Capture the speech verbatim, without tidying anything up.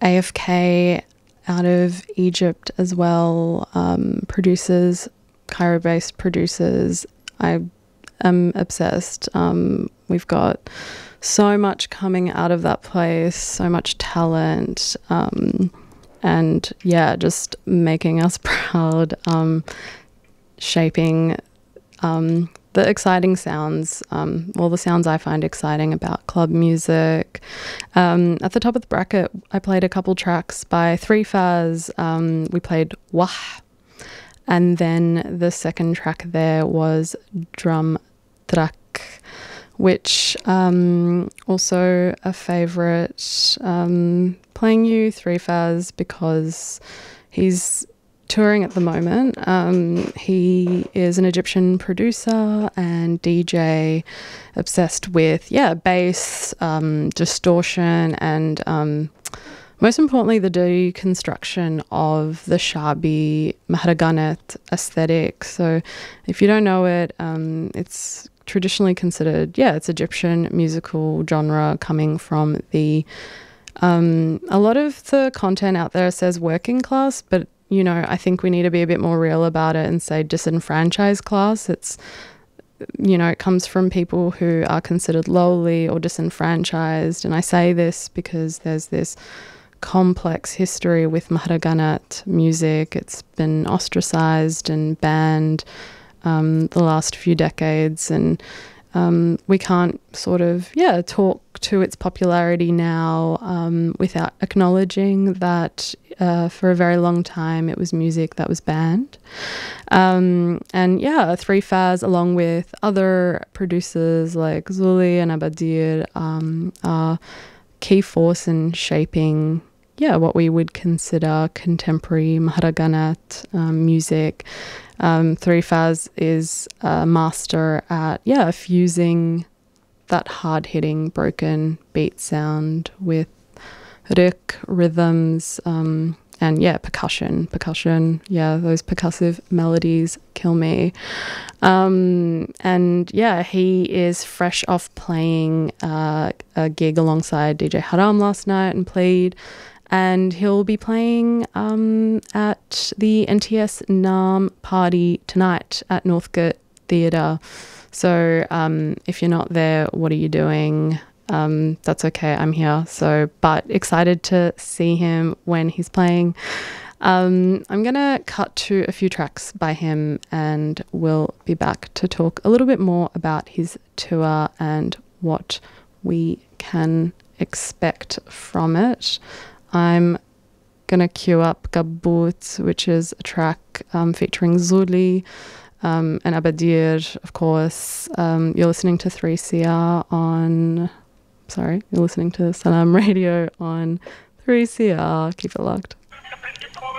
A F K out of Egypt as well, um, producers, Cairo-based producers. I am obsessed. Um, we've got so much coming out of that place, so much talent, um, and yeah, just making us proud, um, shaping um, the exciting sounds, um, all the sounds I find exciting about club music. Um, at the top of the bracket, I played a couple tracks by Three Faz. Um, we played Wah, and then the second track there was Drum Trak, which um, also a favourite. Um, playing you Three Faz because he's touring at the moment. Um, he is an Egyptian producer and D J obsessed with, yeah, bass, um, distortion, and um, most importantly, the deconstruction of the Shabi Maharaganat aesthetic. So if you don't know it, um, it's traditionally considered, yeah, it's Egyptian musical genre coming from the, um, a lot of the content out there says working class, but you know, I think we need to be a bit more real about it and say disenfranchised class. It's, you know, it comes from people who are considered lowly or disenfranchised. And I say this because there's this complex history with Maharaganat music. It's been ostracized and banned um, the last few decades. And um, we can't sort of, yeah, talk to its popularity now um, without acknowledging that uh, for a very long time it was music that was banned. Um, and yeah, Three Faz, along with other producers like Zuli and Abadir, um, are key force in shaping, yeah, what we would consider contemporary Maharaganat um, music. Um, Three Faz is a master at, yeah, fusing that hard-hitting, broken beat sound with rik, rhythms, um, and yeah, percussion. Percussion, yeah, those percussive melodies kill me. Um, and yeah, he is fresh off playing uh, a gig alongside D J Haram last night and played. And he'll be playing um, at the N T S Naam party tonight at Northcote Theatre. So um, if you're not there, what are you doing? Um, that's okay, I'm here. So, but excited to see him when he's playing. Um, I'm going to cut to a few tracks by him and we'll be back to talk a little bit more about his tour and what we can expect from it. I'm going to cue up Gabut, which is a track um, featuring Zuli um, and Abadir, of course. Um, you're listening to three C R on... Sorry, you're listening to Salam Radio on three C R. Keep it locked.